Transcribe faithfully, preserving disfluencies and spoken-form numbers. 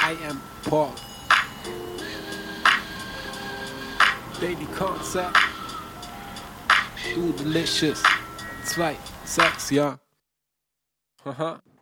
I am Paul. Daily Concept. Du delicious. Zwei, sechs, ja. Haha.